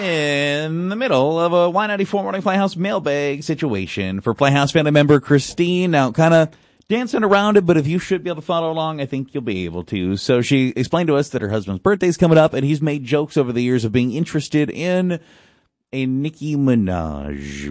in the middle of a Y94 Morning Playhouse mailbag situation for Playhouse family member Christine. Now, kind of dancing around it, but if you should be able to follow along, I think you'll be able to. So she explained to us that her husband's birthday's coming up, and he's made jokes over the years of being interested in a Nicki Minaj.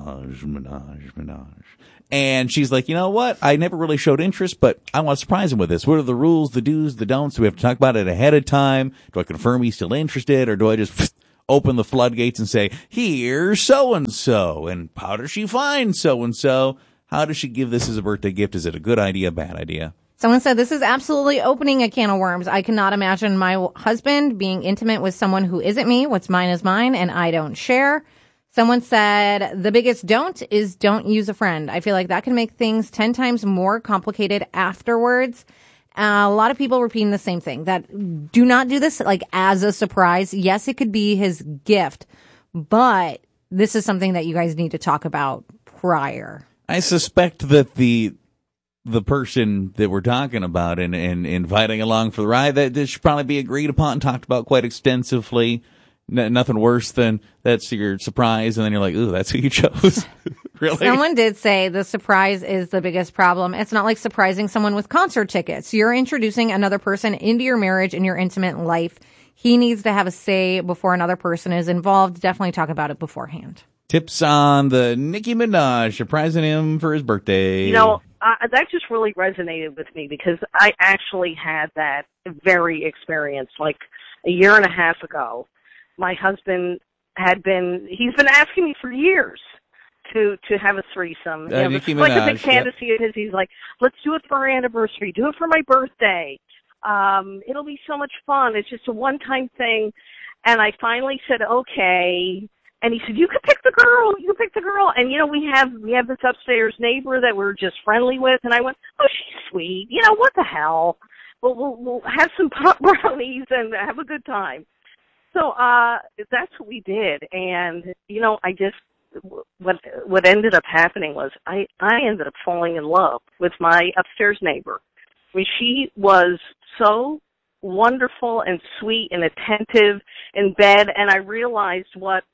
And she's like, you know what? I never really showed interest, but I want to surprise him with this. What are the rules, the do's, the don'ts? Do we have to talk about it ahead of time? Do I confirm he's still interested, or do I just open the floodgates and say, here's so-and-so, and how does she find so-and-so? How does she give this as a birthday gift? Is it a good idea, bad idea? Someone said, this is absolutely opening a can of worms. I cannot imagine my husband being intimate with someone who isn't me. What's mine is mine, and I don't share. Someone said, the biggest don't is don't use a friend. I feel like that can make things 10 times more complicated afterwards. A lot of people repeating the same thing, that do not do this like as a surprise. Yes, it could be his gift, but this is something that you guys need to talk about prior. I suspect that the person that we're talking about and inviting along for the ride, that this should probably be agreed upon and talked about quite extensively. Nothing worse than that's your surprise, and then you're like, ooh, that's who you chose. Really? Someone did say the surprise is the biggest problem. It's not like surprising someone with concert tickets. You're introducing another person into your marriage and your intimate life. He needs to have a say before another person is involved. Definitely talk about it beforehand. Tips on the Nicki Minaj surprising him for his birthday. You know, that just really resonated with me because I actually had that very experience like a year and a half ago. My husband he's been asking me for years to have a threesome. Nicki It's like Minaj, a big fantasy of his. He's like, let's do it for our anniversary. Do it for my birthday. It'll be so much fun. It's just a one-time thing. And I finally said, okay. And he said, you can pick the girl. You can pick the girl. And, you know, we have this upstairs neighbor that we're just friendly with. And I went, oh, she's sweet. You know, what the hell? We'll have some pot brownies and have a good time. So that's what we did. And, you know, what ended up happening was I ended up falling in love with my upstairs neighbor. I mean, she was so wonderful and sweet and attentive in bed. And I realized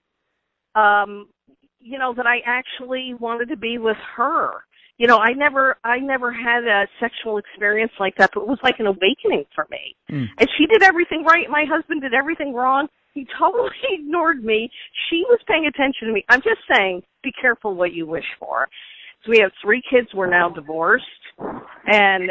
that I actually wanted to be with her. You know, I never had a sexual experience like that, but it was like an awakening for me. Mm. And she did everything right. My husband did everything wrong. He totally ignored me. She was paying attention to me. I'm just saying, be careful what you wish for. So we have 3 kids. We're now divorced. And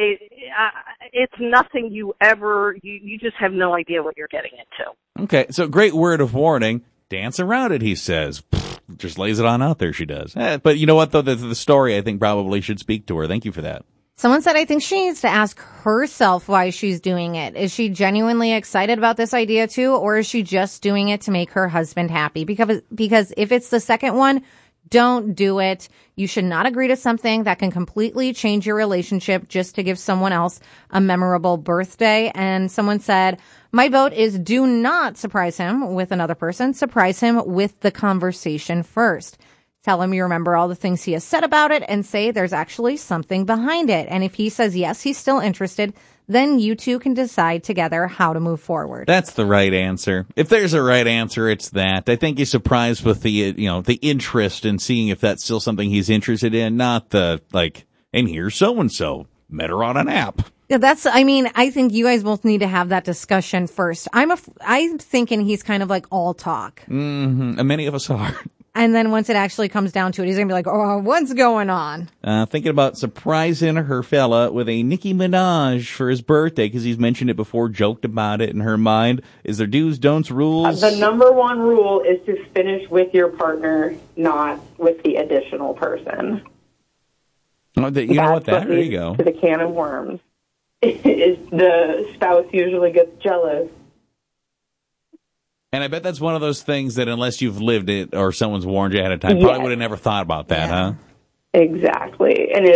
it's nothing you just have no idea what you're getting into. Okay, so great word of warning. Dance around it, he says. Just lays it on out there, she does. But you know what, though? The story, I think, probably should speak to her. Thank you for that. Someone said, I think she needs to ask herself why she's doing it. Is she genuinely excited about this idea, too? Or is she just doing it to make her husband happy? Because if it's the second one, don't do it. You should not agree to something that can completely change your relationship just to give someone else a memorable birthday. And someone said, my vote is do not surprise him with another person. Surprise him with the conversation first. Tell him you remember all the things he has said about it and say there's actually something behind it. And if he says yes, he's still interested, then you two can decide together how to move forward. That's the right answer. If there's a right answer, it's that. I think he's surprised with the interest in seeing if that's still something he's interested in, not the, like, and here's so-and-so. Met her on an app. Yeah, I think you guys both need to have that discussion first. I'm thinking he's kind of like all talk. Mm-hmm. And many of us are. And then once it actually comes down to it, he's going to be like, oh, what's going on? Thinking about surprising her fella with a Nicki Minaj for his birthday, because he's mentioned it before, joked about it in her mind. Is there do's, don'ts, rules? The number one rule is to finish with your partner, not with the additional person. Oh, you know what? There you go. To the can of worms. Is the spouse usually gets jealous. And I bet that's one of those things that unless you've lived it or someone's warned you ahead of time, probably would have never thought about that, huh? Exactly. And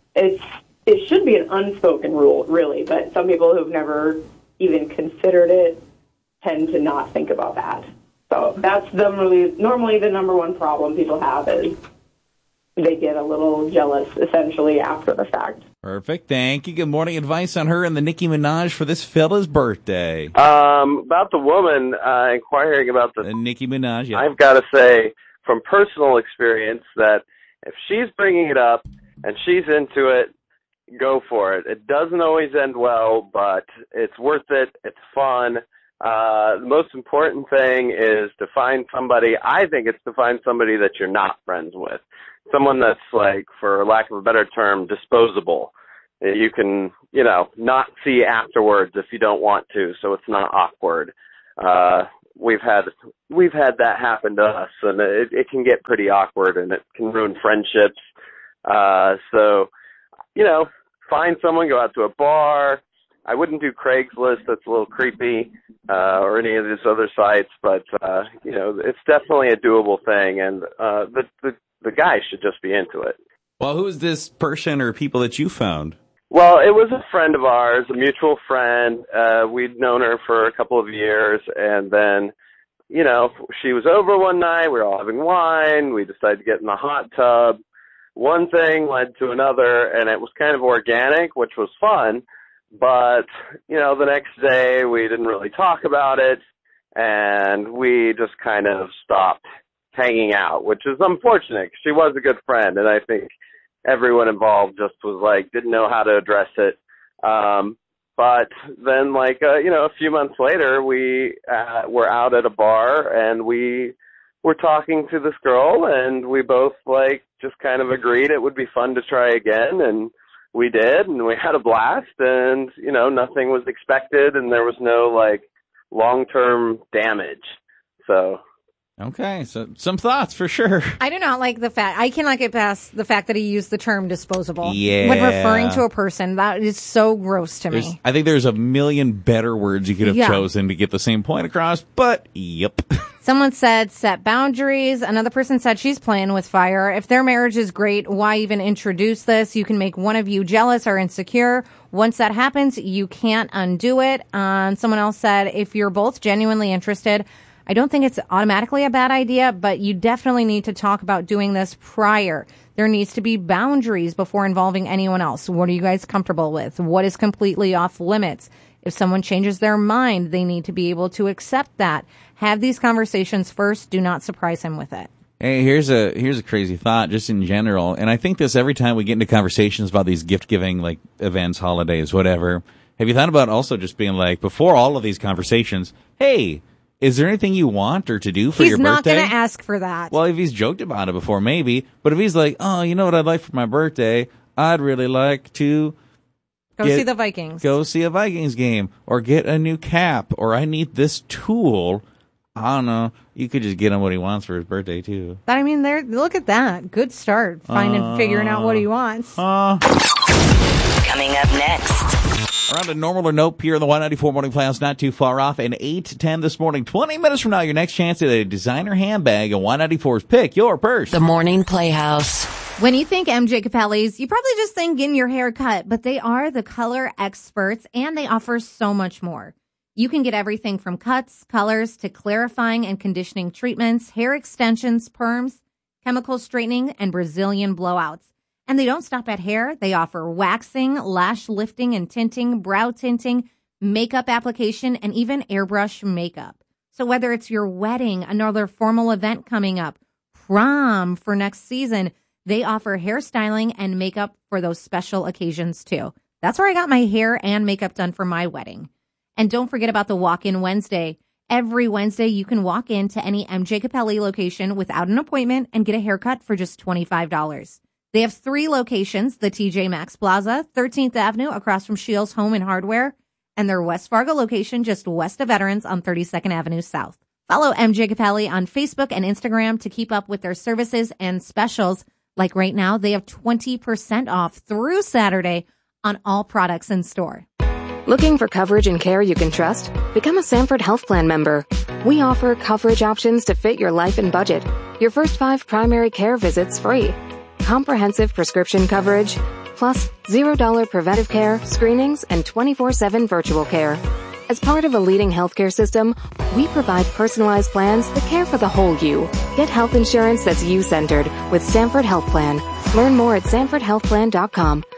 it should be an unspoken rule, really, but some people who've never even considered it tend to not think about that. So that's normally the number one problem people have is they get a little jealous, essentially, after the fact. Perfect. Thank you. Good morning. Advice on her and the Nicki Minaj for this fella's birthday. About the woman inquiring about the Nicki Minaj, yeah. I've got to say from personal experience that if she's bringing it up and she's into it, go for it. It doesn't always end well, but it's worth it. It's fun. The most important thing is to find somebody, I think it's to find somebody that you're not friends with. Someone that's like, for lack of a better term, disposable. You can, not see afterwards if you don't want to, so it's not awkward. We've had that happen to us, and it can get pretty awkward, and it can ruin friendships. So, find someone, go out to a bar. I wouldn't do Craigslist. That's a little creepy, or any of these other sites, but, it's definitely a doable thing, and the guy should just be into it. Well, who is this person or people that you found? Well, it was a friend of ours, a mutual friend. We'd known her for a couple of years, and then, she was over one night. We were all having wine. We decided to get in the hot tub. One thing led to another, and it was kind of organic, which was fun. But, the next day we didn't really talk about it, and we just kind of stopped hanging out, which is unfortunate. She was a good friend, and I think everyone involved just was like, didn't know how to address it. But then a few months later, we were out at a bar and we were talking to this girl, and we both just kind of agreed it would be fun to try again. And we did, and we had a blast, and, nothing was expected, and there was no long-term damage. So. Okay, so some thoughts for sure. I do not like the fact, I cannot get past the fact that he used the term disposable. Yeah. When referring to a person. That is so gross to me. I think there's a million better words you could have chosen to get the same point across, but yep. Someone said set boundaries. Another person said she's playing with fire. If their marriage is great, why even introduce this? You can make one of you jealous or insecure. Once that happens, you can't undo it. Someone else said if you're both genuinely interested, I don't think it's automatically a bad idea, but you definitely need to talk about doing this prior. There needs to be boundaries before involving anyone else. What are you guys comfortable with? What is completely off limits? If someone changes their mind, they need to be able to accept that. Have these conversations first. Do not surprise him with it. Hey, here's a crazy thought just in general. And I think this every time we get into conversations about these gift-giving, events, holidays, whatever. Have you thought about also just being before all of these conversations, hey, is there anything you want or to do for your birthday? He's not going to ask for that. Well, if he's joked about it before, maybe. But if he's like, oh, you know what I'd like for my birthday? I'd really like to see the Vikings. Go see a Vikings game. Or get a new cap. Or I need this tool. I don't know. You could just get him what he wants for his birthday, too. Look at that. Good start. Figuring out what he wants. Coming up next. Around a normal or nope here in the 194 Morning Playhouse, not too far off. And 8:10 this morning, 20 minutes from now, your next chance at a designer handbag and 194's Pick Your Purse. The Morning Playhouse. When you think MJ Capelli's, you probably just think getting your hair cut, but they are the color experts and they offer so much more. You can get everything from cuts, colors, to clarifying and conditioning treatments, hair extensions, perms, chemical straightening, and Brazilian blowouts. And they don't stop at hair. They offer waxing, lash lifting and tinting, brow tinting, makeup application, and even airbrush makeup. So whether it's your wedding, another formal event coming up, prom for next season, they offer hairstyling and makeup for those special occasions too. That's where I got my hair and makeup done for my wedding. And don't forget about the Walk-In Wednesday. Every Wednesday, you can walk into any MJ Capelli location without an appointment and get a haircut for just $25. They have 3 locations, the TJ Maxx Plaza, 13th Avenue across from Shields Home and Hardware, and their West Fargo location just west of Veterans on 32nd Avenue South. Follow MJ Capelli on Facebook and Instagram to keep up with their services and specials. Like right now, they have 20% off through Saturday on all products in store. Looking for coverage and care you can trust? Become a Sanford Health Plan member. We offer coverage options to fit your life and budget. Your first 5 primary care visits free. Comprehensive prescription coverage, plus $0 preventive care, screenings, and 24/7 virtual care. As part of a leading healthcare system, we provide personalized plans that care for the whole you. Get health insurance that's you-centered with Sanford Health Plan. Learn more at sanfordhealthplan.com.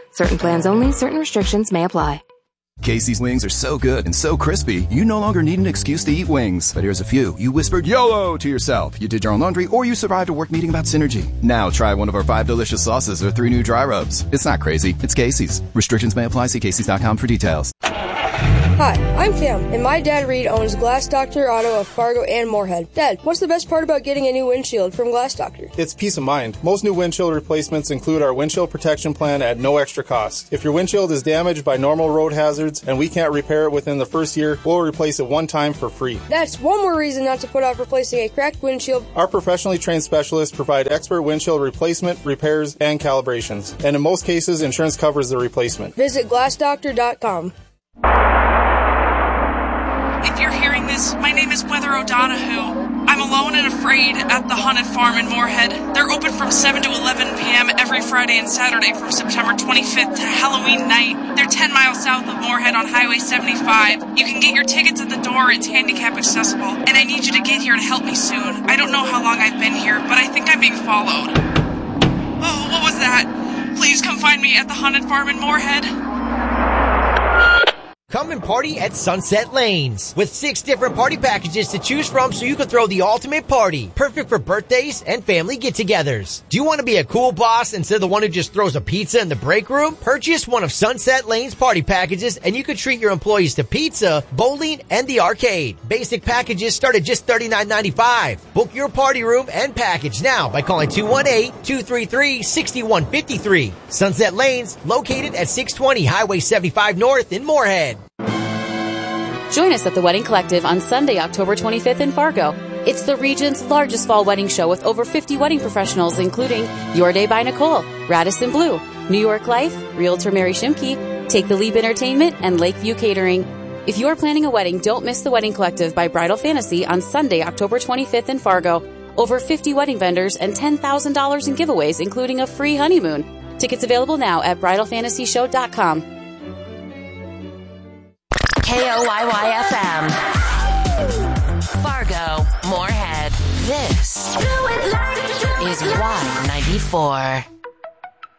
Certain plans only, certain restrictions may apply. Casey's wings are so good and so crispy, you no longer need an excuse to eat wings. But here's a few. You whispered YOLO to yourself. You did your own laundry, or you survived a work meeting about synergy. Now try one of our 5 delicious sauces or 3 new dry rubs. It's not crazy. It's Casey's. Restrictions may apply. See Casey's.com for details. Hi, I'm Cam, and my dad Reed owns Glass Doctor Auto of Fargo and Moorhead. Dad, what's the best part about getting a new windshield from Glass Doctor? It's peace of mind. Most new windshield replacements include our windshield protection plan at no extra cost. If your windshield is damaged by normal road hazards and we can't repair it within the first year, we'll replace it one time for free. That's one more reason not to put off replacing a cracked windshield. Our professionally trained specialists provide expert windshield replacement, repairs, and calibrations. And in most cases, insurance covers the replacement. Visit glassdoctor.com. If you're hearing this, my name is Weather O'Donohue. I'm alone and afraid at the Haunted Farm in Moorhead. They're open from 7 to 11 p.m. every Friday and Saturday from September 25th to Halloween night. They're 10 miles south of Moorhead on Highway 75. You can get your tickets at the door. It's handicap accessible. And I need you to get here to help me soon. I don't know how long I've been here, but I think I'm being followed. Oh, what was that? Please come find me at the Haunted Farm in Moorhead. Come and party at Sunset Lanes with 6 different party packages to choose from so you can throw the ultimate party. Perfect for birthdays and family get-togethers. Do you want to be a cool boss instead of the one who just throws a pizza in the break room? Purchase one of Sunset Lane's party packages and you can treat your employees to pizza, bowling, and the arcade. Basic packages start at just $39.95. Book your party room and package now by calling 218-233-6153. Sunset Lanes, located at 620 Highway 75 North in Moorhead. Join us at the Wedding Collective on Sunday, October 25th in Fargo. It's the region's largest fall wedding show with over 50 wedding professionals, including Your Day by Nicole, Radisson Blue, New York Life, Realtor Mary Shimke, Take the Leap Entertainment, and Lakeview Catering. If you are planning a wedding, don't miss the Wedding Collective by Bridal Fantasy on Sunday, October 25th in Fargo. Over 50 wedding vendors and $10,000 in giveaways, including a free honeymoon. Tickets available now at bridalfantasyshow.com. KOYY-FM. Fargo, Moorhead. This is Y94.